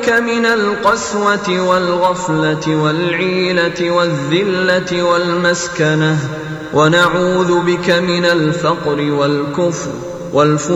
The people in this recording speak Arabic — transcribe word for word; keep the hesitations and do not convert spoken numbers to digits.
بك من القسوة والغفلة والعيلة والذلة والمسكنة، ونعوذ بك من الفقر والكفر والفجور